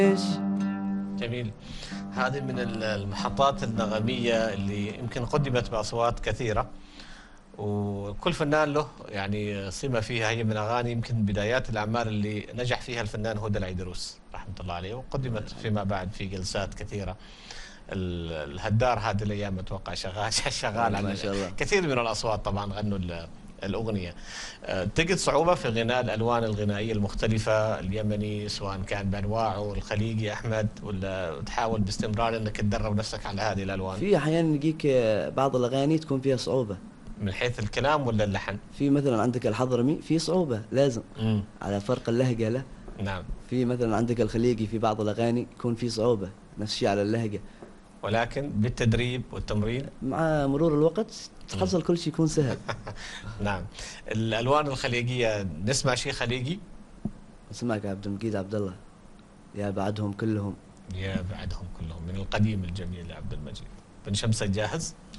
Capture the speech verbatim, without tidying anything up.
جميل. هذه من المحطات النغمية اللي يمكن قدمت بأصوات كثيرة، وكل فنان له يعني صمة فيها. هي من أغاني يمكن بدايات الأعمال اللي نجح فيها الفنان هدى العيدروس رحمة الله عليه، وقدمت فيما بعد في جلسات كثيرة. الهدار هذه الأيام أتوقع شغال شغال على كثير من الأصوات طبعا غنوا الأغنية. تجد صعوبة في غناء الألوان الغنائية المختلفة، اليمني سواء كان بأنواعه، الخليجي أحمد، ولا تحاول باستمرار أنك تدرب نفسك على هذه الألوان؟ في أحيانا نجيك بعض الأغاني تكون فيها صعوبة من حيث الكلام ولا اللحن؟ في مثلا عندك الحضرمي في صعوبة لازم مم. على فرق اللهجة له. نعم. في مثلا عندك الخليجي في بعض الأغاني يكون في صعوبة نفس الشيء على اللهجة، ولكن بالتدريب والتمرين مع مرور الوقت تحصل كل شيء يكون سهل. نعم. الألوان الخليجية نسمع شيء خليجي؟ نسمعك عبد المجيد عبد الله، يا بعدهم كلهم. يا بعدهم كلهم من القديم الجميل لعبد المجيد بن شمس. جاهز؟